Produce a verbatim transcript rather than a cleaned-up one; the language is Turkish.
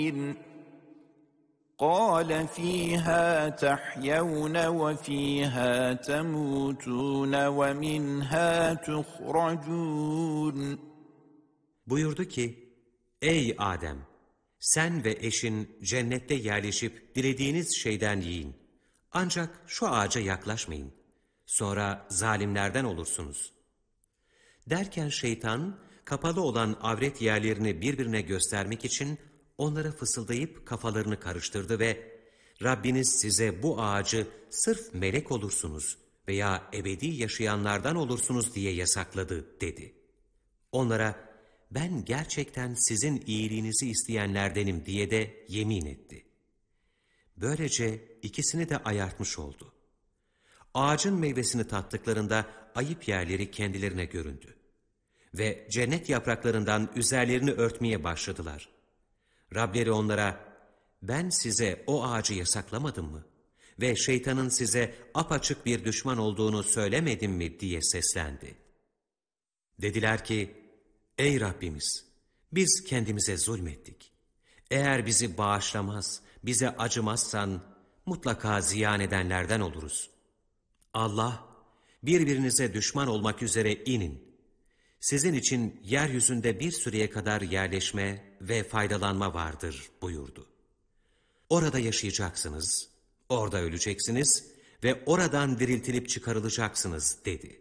قَالَ فِيهَا تَحْيَوْنَ وَفِيهَا تَمُوتُونَ وَمِنْهَا تُخْرَجُونَ. Buyurdu ki, ey Adem! Sen ve eşin cennette yerleşip dilediğiniz şeyden yiyin. Ancak şu ağaca yaklaşmayın. Sonra zalimlerden olursunuz. Derken şeytan, kapalı olan avret yerlerini birbirine göstermek için onlara fısıldayıp kafalarını karıştırdı ve Rabbiniz size bu ağacı sırf melek olursunuz veya ebedi yaşayanlardan olursunuz diye yasakladı dedi. Onlara ben gerçekten sizin iyiliğinizi isteyenlerdenim diye de yemin etti. Böylece ikisini de ayartmış oldu. Ağacın meyvesini tattıklarında ayıp yerleri kendilerine göründü. Ve cennet yapraklarından üzerlerini örtmeye başladılar. Rableri onlara, ben size o ağacı yasaklamadım mı? Ve şeytanın size apaçık bir düşman olduğunu söylemedim mi diye seslendi. Dediler ki, ey Rabbimiz! Biz kendimize zulmettik. Eğer bizi bağışlamaz, bize acımazsan mutlaka ziyan edenlerden oluruz. Allah, birbirinize düşman olmak üzere inin. Sizin için yeryüzünde bir süreye kadar yerleşme ve faydalanma vardır buyurdu. Orada yaşayacaksınız, orada öleceksiniz ve oradan diriltilip çıkarılacaksınız dedi.